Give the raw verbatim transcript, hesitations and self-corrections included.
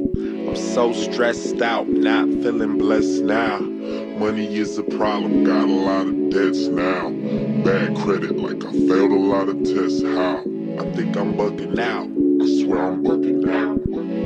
I'm so stressed out, not feeling blessed now. Money is a problem, got a lot of debts now. Bad credit, like I failed a lot of tests. How? I think I'm bugging out. I swear I'm bugging